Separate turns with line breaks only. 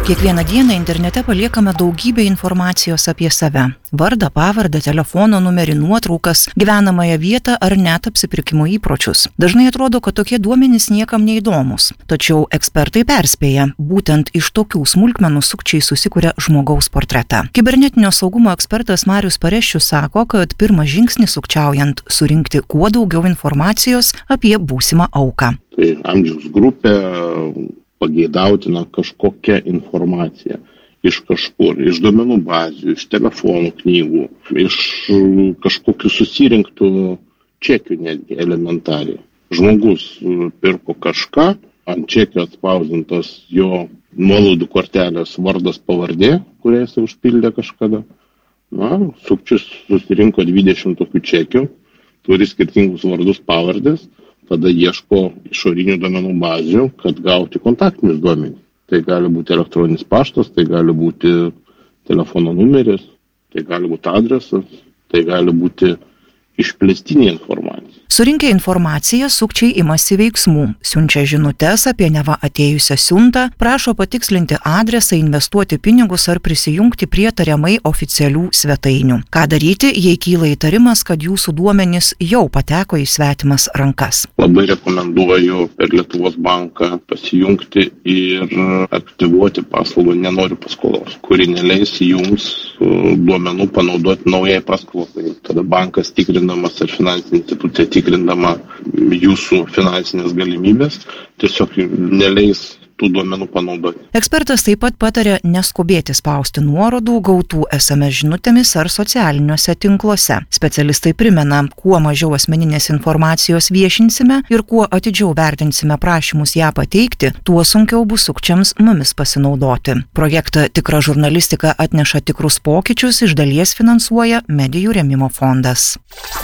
Kiekvieną dieną internete paliekame daugybę informacijos apie save. Vardą, pavardę, telefono numerį, nuotraukas, gyvenamąją vietą ar net apsipirkimo įpročius. Dažnai atrodo, kad tokie duomenys niekam neįdomus. Tačiau ekspertai perspėja, būtent iš tokių smulkmenų sukčiai susikuria žmogaus portretą. Kibernetinio saugumo ekspertas Marius Pareščius sako, kad pirmas žingsnis sukčiaujant surinkti kuo daugiau informacijos apie būsimą auką.
Tai amžiaus grupė, pageidautina kažkokia informacija iš kažkur, iš duomenų bazių, iš telefonų knygų, iš kažkokių susirinktų čekių netgi elementariai. Žmogus pirko kažką, ant čekio atspausdintos jo nuolaidų kortelės vardas pavardė, kurią jis užpildė kažkada. Sukčius susirinko 20 tokių čekių, turi skirtingus vardus pavardės, tada ieško išorinių duomenų bazių, kad gauti kontaktinius duomenys. Tai gali būti elektroninis paštas, tai gali būti telefono numeris, tai gali būti adresas, tai gali būti išplėstinė informacija.
Surinkę informaciją, sukčiai imasi veiksmų, siunčia žinutes apie neva atėjusią siuntą, prašo patikslinti adresą, investuoti pinigus ar prisijungti prie tariamai oficialių svetainių. Ką daryti, jei kyla įtarimas, kad jūsų duomenys jau pateko į svetimas rankas?
Labai rekomenduoju per Lietuvos banką pasijungti ir aktyvuoti paslaugą nenoriu paskolos, kuri neleis jums duomenų panaudoti naujai paskolai. Tada bankas tikrindamas ar finansinė institucija tikrindama jūsų finansinės galimybės, tiesiog neleis tų duomenų panaudoti.
Ekspertas taip pat pataria neskubėti spausti nuorodų gautų SMS žinutėmis ar socialiniuose tinkluose. Specialistai primena, kuo mažiau asmeninės informacijos viešinsime ir kuo atidžiau vertinsime prašymus ją pateikti, tuo sunkiau bus sukčiams mumis pasinaudoti. Projektą Tikra žurnalistika atneša tikrus pokyčius iš dalies finansuoja Medijų rėmimo fondas.